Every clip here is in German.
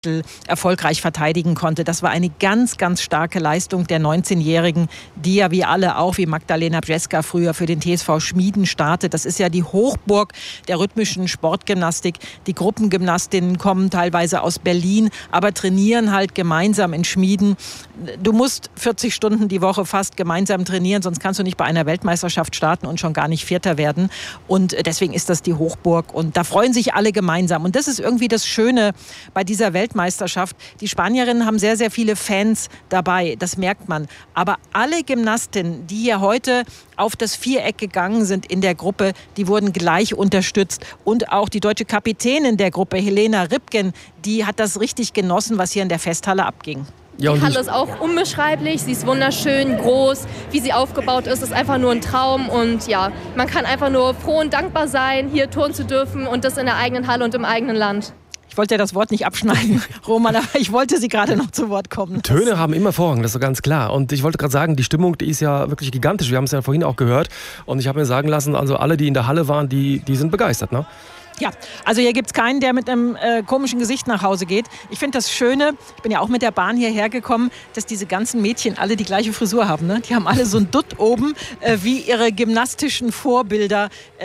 erfolgreich verteidigen konnte. Das war eine ganz, ganz starke Leistung der 19-Jährigen, die ja wie alle auch, wie Magdalena Bjeska früher für den TSV Schmieden startet. Das ist ja die Hochburg der rhythmischen Sportgymnastik. Die Gruppengymnastinnen kommen teilweise aus Berlin, aber trainieren halt gemeinsam in Schmieden. Du musst 40 Stunden die Woche fast gemeinsam trainieren, sonst kannst du nicht bei einer Weltmeisterschaft starten und schon gar nicht Vierter werden. Und deswegen ist das die Hochburg und da freuen sich alle gemeinsam. Und das ist irgendwie das Schöne bei dieser Weltmeisterschaft. Die Spanierinnen haben sehr, sehr viele Fans dabei, das merkt man. Aber alle Gymnastinnen, die hier heute auf das Viereck gegangen sind in der Gruppe, die wurden gleich unterstützt. Und auch die deutsche Kapitänin der Gruppe, Helena Ripken, die hat das richtig genossen, was hier in der Festhalle abging. Die Halle ist auch unbeschreiblich, sie ist wunderschön, groß, wie sie aufgebaut ist einfach nur ein Traum und ja, man kann einfach nur froh und dankbar sein, hier touren zu dürfen und das in der eigenen Halle und im eigenen Land. Ich wollte ja das Wort nicht abschneiden, Roman, aber ich wollte Sie gerade noch zu Wort kommen. Töne haben immer Vorrang, das ist so ganz klar. Und ich wollte gerade sagen, die Stimmung, die ist ja wirklich gigantisch. Wir haben es ja vorhin auch gehört. Und ich habe mir sagen lassen, also alle, die in der Halle waren, die sind begeistert, ne? Ja, also hier gibt es keinen, der mit einem komischen Gesicht nach Hause geht. Ich finde das Schöne, ich bin ja auch mit der Bahn hierher gekommen, dass diese ganzen Mädchen alle die gleiche Frisur haben. Ne? Die haben alle so ein Dutt oben, wie ihre gymnastischen Vorbilder.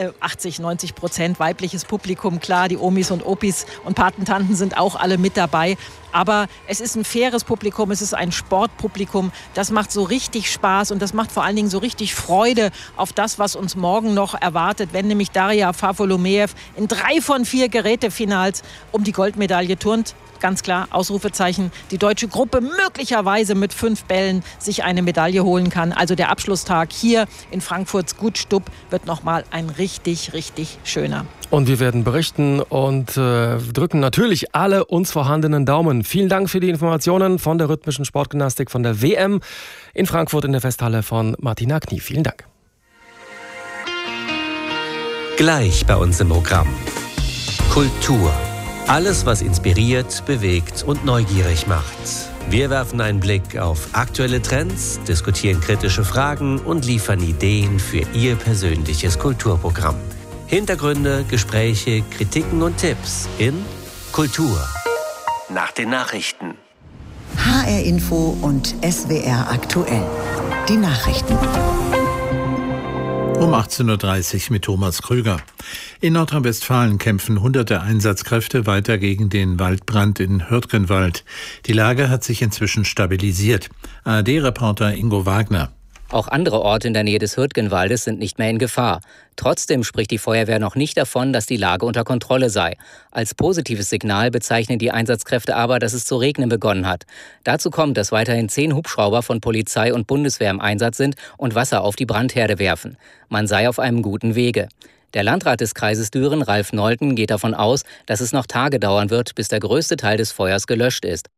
80-90% weibliches Publikum, klar, die Omis und Opis und Patentanten sind auch alle mit dabei. Aber es ist ein faires Publikum, es ist ein Sportpublikum. Das macht so richtig Spaß und das macht vor allen Dingen so richtig Freude auf das, was uns morgen noch erwartet, wenn nämlich Daria Fafolomeev in 3 von 4 Gerätefinals um die Goldmedaille turnt. Ganz klar, Ausrufezeichen, die deutsche Gruppe möglicherweise mit 5 Bällen sich eine Medaille holen kann. Also der Abschlusstag hier in Frankfurts Gutstub wird nochmal ein richtig, richtig schöner. Und wir werden berichten und drücken natürlich alle uns vorhandenen Daumen. Vielen Dank für die Informationen von der rhythmischen Sportgymnastik von der WM in Frankfurt in der Festhalle von Martina Knie. Vielen Dank. Gleich bei uns im Programm. Kultur. Alles, was inspiriert, bewegt und neugierig macht. Wir werfen einen Blick auf aktuelle Trends, diskutieren kritische Fragen und liefern Ideen für Ihr persönliches Kulturprogramm. Hintergründe, Gespräche, Kritiken und Tipps in Kultur. Nach den Nachrichten. HR Info und SWR aktuell. Die Nachrichten. Um 18.30 Uhr mit Thomas Krüger. In Nordrhein-Westfalen kämpfen hunderte Einsatzkräfte weiter gegen den Waldbrand in Hürtgenwald. Die Lage hat sich inzwischen stabilisiert. ARD-Reporter Ingo Wagner. Auch andere Orte in der Nähe des Hürtgenwaldes sind nicht mehr in Gefahr. Trotzdem spricht die Feuerwehr noch nicht davon, dass die Lage unter Kontrolle sei. Als positives Signal bezeichnen die Einsatzkräfte aber, dass es zu regnen begonnen hat. Dazu kommt, dass weiterhin 10 Hubschrauber von Polizei und Bundeswehr im Einsatz sind und Wasser auf die Brandherde werfen. Man sei auf einem guten Wege. Der Landrat des Kreises Düren, Ralf Nolten, geht davon aus, dass es noch Tage dauern wird, bis der größte Teil des Feuers gelöscht ist.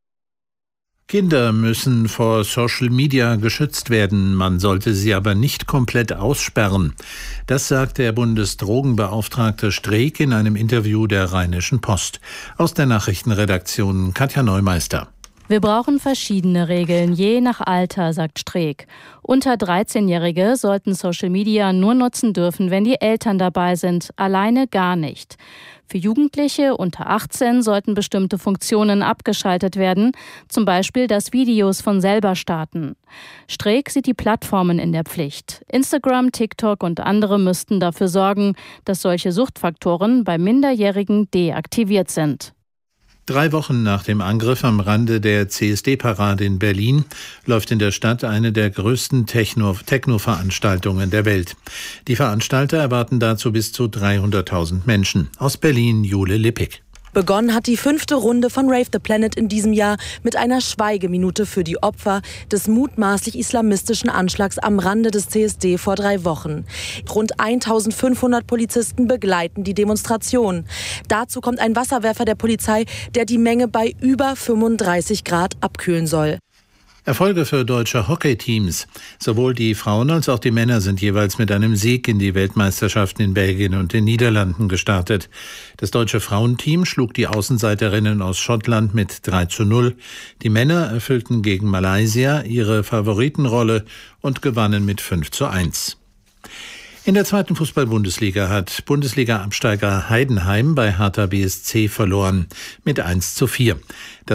Kinder müssen vor Social Media geschützt werden, man sollte sie aber nicht komplett aussperren. Das sagt der Bundesdrogenbeauftragte Streeck in einem Interview der Rheinischen Post. Aus der Nachrichtenredaktion Katja Neumeister. Wir brauchen verschiedene Regeln, je nach Alter, sagt Streeck. Unter 13-Jährige sollten Social Media nur nutzen dürfen, wenn die Eltern dabei sind, alleine gar nicht. Für Jugendliche unter 18 sollten bestimmte Funktionen abgeschaltet werden, zum Beispiel das Videos von selber starten. Streeck sieht die Plattformen in der Pflicht. Instagram, TikTok und andere müssten dafür sorgen, dass solche Suchtfaktoren bei Minderjährigen deaktiviert sind. 3 Wochen nach dem Angriff am Rande der CSD-Parade in Berlin läuft in der Stadt eine der größten Techno-Veranstaltungen der Welt. Die Veranstalter erwarten dazu bis zu 300.000 Menschen. Aus Berlin Jule Lippig. Begonnen hat die 5. Runde von Rave the Planet in diesem Jahr mit einer Schweigeminute für die Opfer des mutmaßlich islamistischen Anschlags am Rande des CSD vor 3 Wochen. Rund 1.500 Polizisten begleiten die Demonstration. Dazu kommt ein Wasserwerfer der Polizei, der die Menge bei über 35 Grad abkühlen soll. Erfolge für deutsche Hockeyteams. Sowohl die Frauen als auch die Männer sind jeweils mit einem Sieg in die Weltmeisterschaften in Belgien und den Niederlanden gestartet. Das deutsche Frauenteam schlug die Außenseiterinnen aus Schottland mit 3:0. Die Männer erfüllten gegen Malaysia ihre Favoritenrolle und gewannen mit 5:1. In der 2. Fußball-Bundesliga hat Bundesliga-Absteiger Heidenheim bei Hertha BSC verloren mit 1:4.